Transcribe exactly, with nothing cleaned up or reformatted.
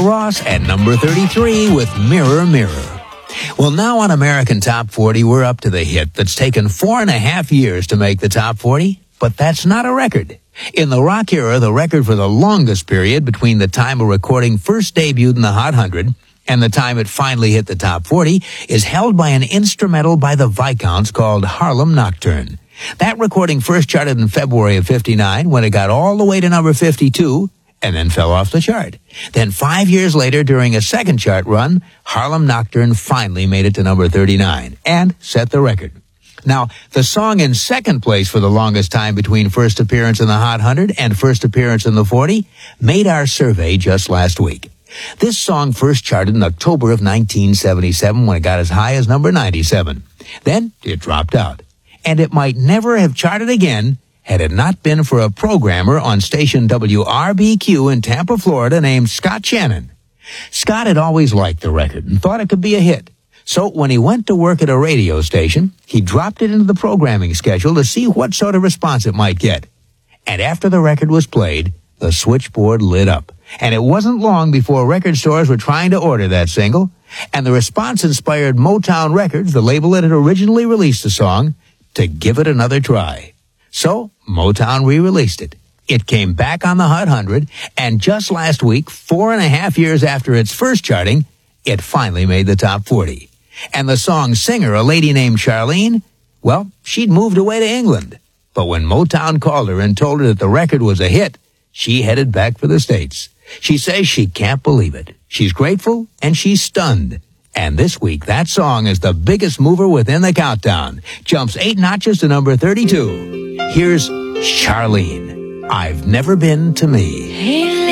Ross at number thirty-three with Mirror, Mirror. Well, now on American Top forty, we're up to the hit that's taken four and a half years to make the Top forty, but that's not a record. In the rock era, the record for the longest period between the time a recording first debuted in the Hot one hundred and the time it finally hit the Top forty is held by an instrumental by the Viscounts called Harlem Nocturne. That recording first charted in February of fifty-nine when it got all the way to number fifty-two and then fell off the chart. Then five years later, during a second chart run, Harlem Nocturne finally made it to number thirty-nine and set the record. Now, the song in second place for the longest time between first appearance in the Hot one hundred and first appearance in the forty made our survey just last week. This song first charted in October of nineteen seventy-seven when it got as high as number ninety-seven. Then it dropped out. And it might never have charted again had it not been for a programmer on station W R B Q in Tampa, Florida named Scott Shannon. Scott had always liked the record and thought it could be a hit. So when he went to work at a radio station, he dropped it into the programming schedule to see what sort of response it might get. And after the record was played, the switchboard lit up. And it wasn't long before record stores were trying to order that single. And the response inspired Motown Records, the label that had originally released the song, to give it another try. So Motown re-released it. It came back on the Hot one hundred, and just last week, four and a half years after its first charting, it finally made the Top forty. And the song's singer, a lady named Charlene, well, she'd moved away to England. But when Motown called her and told her that the record was a hit, she headed back for the States. She says she can't believe it. She's grateful and she's stunned. And this week, that song is the biggest mover within the countdown. Jumps eight notches to number thirty-two. Here's Charlene, I've Never Been to Me.